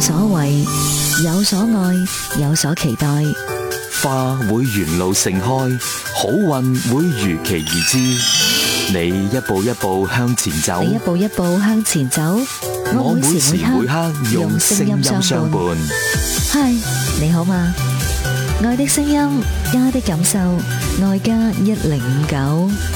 所為，有所愛，有所期待。 花會沿路盛開，好運會如期而至。你一步一步向前走， 你一步一步向前走， 我每時每刻用聲音相伴。 嗨，你好嗎？愛的聲音，家的感受，愛家1059。